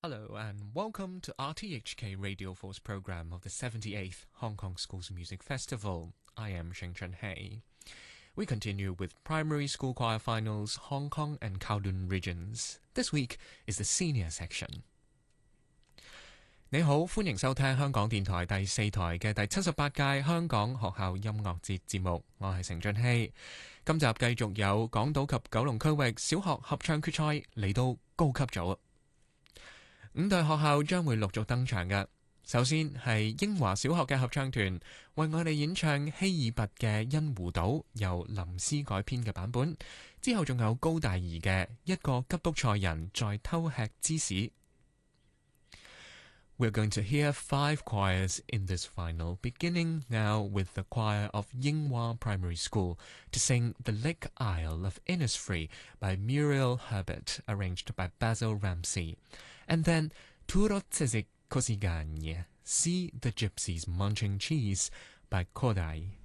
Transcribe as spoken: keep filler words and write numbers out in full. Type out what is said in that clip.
Hello and welcome to R T H K Radio four's program of the seventy-eighth Hong Kong Schools Music Festival. I am Sheng Chun Hei. We continue with primary school choir finals, Hong Kong and Kowloon regions. This week is the senior section. 你好，歡迎收聽香港電台第四台嘅第七十八屆香港學校音樂節節目，我係成俊熙。今集繼續有港島及九龍區域小學合唱決賽嚟到高級組。五隊學校將會陸續登場嘅。首先係英華小學嘅合唱團，為我哋演唱希爾拔嘅《欣湖島》，由林詩改編嘅版本。之後仲有高大儀嘅一個吉卜賽人在偷吃芝士。We're going to hear five choirs in this final, beginning now with the choir of Yinghua Primary School to sing The Lake Isle of Innisfree by Muriel Herbert, arranged by Basil Ramsey. And then Turotsezik Kosigagne, See the Gypsies Munching Cheese by Kodai.